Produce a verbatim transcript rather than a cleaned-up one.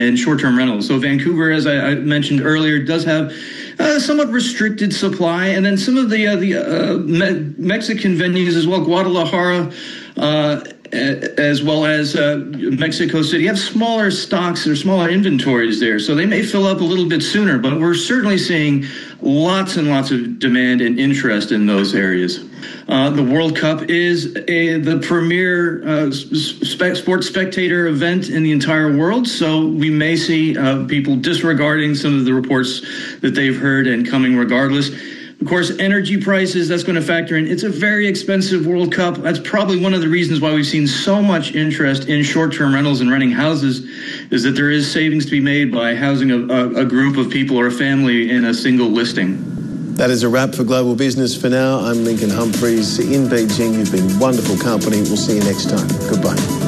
and short-term rentals. So Vancouver, as I, I mentioned earlier, does have uh, somewhat restricted supply, and then some of the uh, the uh, Me- Mexican venues as well, Guadalajara, uh, as well as uh, Mexico City, have smaller stocks or smaller inventories there, so they may fill up a little bit sooner. But we're certainly seeing lots and lots of demand and interest in those areas. Uh, the World Cup is a, the premier uh, spe- sports spectator event in the entire world, so we may see uh, people disregarding some of the reports that they've heard and coming regardless. Of course, energy prices, that's going to factor in. It's a very expensive World Cup. That's probably one of the reasons why we've seen so much interest in short-term rentals and renting houses, is that there is savings to be made by housing a, a, a group of people or a family in a single listing. That is a wrap for Global Business for now. I'm Lincoln Humphreys in Beijing. You've been wonderful company. We'll see you next time. Goodbye.